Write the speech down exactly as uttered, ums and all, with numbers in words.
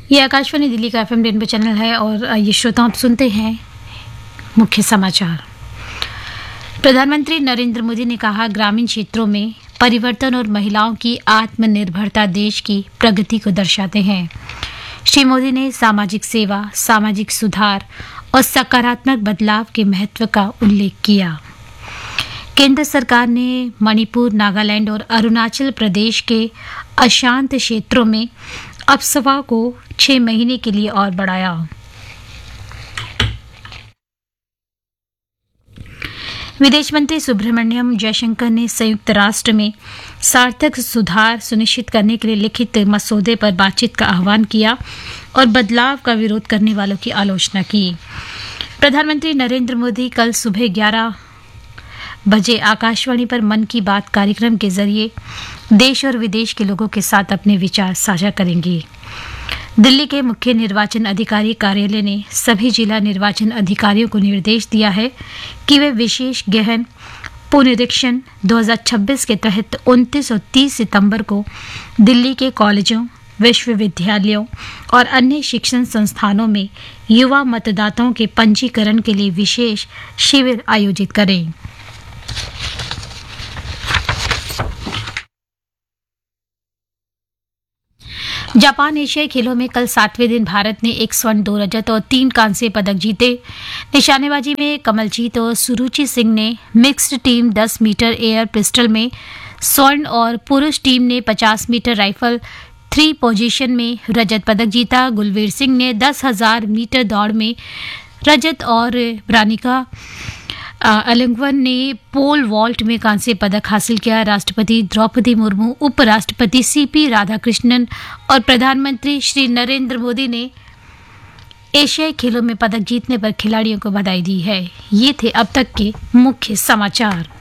ये आकाशवाणी दिल्ली का FM rainbow channel है और ये श्रोता आप सुनते हैं मुख्य समाचार। प्रधानमंत्री नरेंद्र मोदी ने कहा, ग्रामीण क्षेत्रों में परिवर्तन और महिलाओं की आत्मनिर्भरता देश की प्रगति को दर्शाते हैं। श्री मोदी ने सामाजिक सेवा, सामाजिक सुधार और सकारात्मक बदलाव के महत्व का उल्लेख किया। केंद्र सरकार ने मणिपुर, नागालैंड और अरुणाचल प्रदेश के अशांत क्षेत्रों में अफस्पा को छह महीने के लिए और बढ़ाया। विदेश मंत्री सुब्रमण्यम जयशंकर ने संयुक्त राष्ट्र में सार्थक सुधार सुनिश्चित करने के लिए लिखित मसौदे पर बातचीत का आह्वान किया और बदलाव का विरोध करने वालों की आलोचना की। प्रधानमंत्री नरेंद्र मोदी कल सुबह ग्यारह बजे आकाशवाणी पर मन की बात कार्यक्रम के जरिए देश और विदेश के लोगों के साथ अपने विचार साझा करेंगे। दिल्ली के मुख्य निर्वाचन अधिकारी कार्यालय ने सभी जिला निर्वाचन अधिकारियों को निर्देश दिया है कि वे विशेष गहन पुनरीक्षण दो हज़ार छब्बीस के तहत उनतीस और तीस सितंबर को दिल्ली के कॉलेजों, विश्वविद्यालयों और अन्य शिक्षण संस्थानों में युवा मतदाताओं के पंजीकरण के लिए विशेष शिविर आयोजित करें। जापान एशियाई खेलों में कल सातवें दिन भारत ने एक स्वर्ण, दो रजत और तीन कांस्य पदक जीते। निशानेबाजी में कमलजीत और सुरुचि सिंह ने मिक्स्ड टीम दस मीटर एयर पिस्टल में स्वर्ण और पुरुष टीम ने पचास मीटर राइफल थ्री पोजीशन में रजत पदक जीता। गुलवीर सिंह ने दस हजार मीटर दौड़ में रजत और ब्रानिका अलंगवन ने पोल वॉल्ट में कांस्य पदक हासिल किया। राष्ट्रपति द्रौपदी मुर्मू, उपराष्ट्रपति सीपी राधाकृष्णन और प्रधानमंत्री श्री नरेंद्र मोदी ने एशियाई खेलों में पदक जीतने पर खिलाड़ियों को बधाई दी है। ये थे अब तक के मुख्य समाचार।